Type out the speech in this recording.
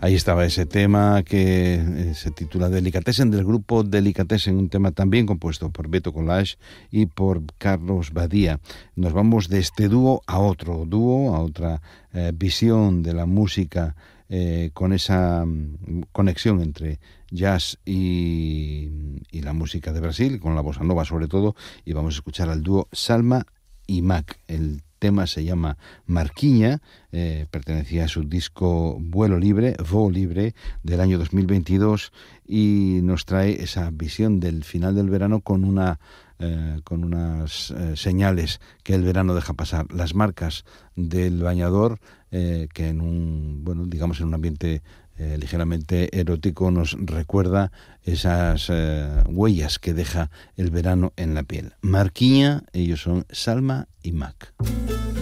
Ahí estaba ese tema que se titula Delicatessen, del grupo Delicatessen, un tema también compuesto por Beto Collage y por Carlos Badía. Nos vamos de este dúo a otro dúo, a otra visión de la música, con esa conexión entre jazz y la música de Brasil, con la bossa nova sobre todo, y vamos a escuchar al dúo Salma y Mac. El tema se llama Marquinha, pertenecía a su disco Voo Libre, del año 2022, y nos trae esa visión del final del verano con unas señales que el verano deja pasar, las marcas del bañador, que en un ambiente ligeramente erótico nos recuerda esas huellas que deja el verano en la piel. Marquinha, ellos son Salma y Mac.